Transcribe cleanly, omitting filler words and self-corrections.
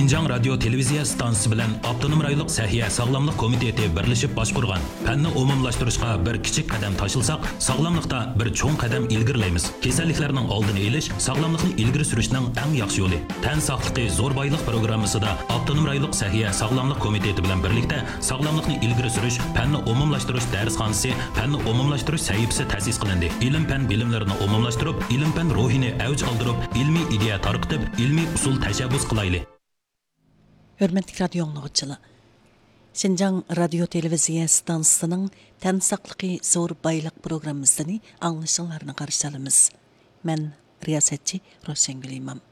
Şinjan Radio Televiziya stansiyasi bilan Avtonom rayonluq Sahiya Sog'lomlik komiteti birlashib boshqurgan fanni umumlashtirishga bir kichik qadam tashilsak, sog'lomlikda bir cho'ng qadam ilgirlaymiz. Kasalliklarning oldini olish, sog'lomlikni ilgari surishning eng yaxshi yo'li. Tan sog'ligi zo'r boylik programmasida Avtonom rayonluq Sahiya Sog'lomlik komiteti bilan birlikda sog'lomlikni ilgari surish, fanni umumlashtirish darsxonasi, fanni umumlashtirish sahifasi ta'sis qilindi. Ilm-fan bilimlarini umumlashtirib, ilm-fan ruhini avj oldirib, ilmiy ideya tarqitib, ilmiy usul tashabbus qilaylik. Hürmetli radyo anlıqçılar. Şinjan Radio Televiziya stansiyasının tən saqlıqı zor baylıq programmasını anlaşıllarını qarşılamız. Mən riyasetçi Roşengül İmam.